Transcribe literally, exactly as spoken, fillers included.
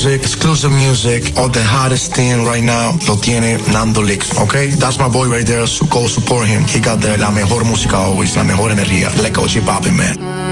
music, exclusive music, all the hottest thing right now lo tiene Nando Licks, okay? That's my boy right there, so go support him. He got the, la mejor música always, la mejor energía. Let go, keep popping, man.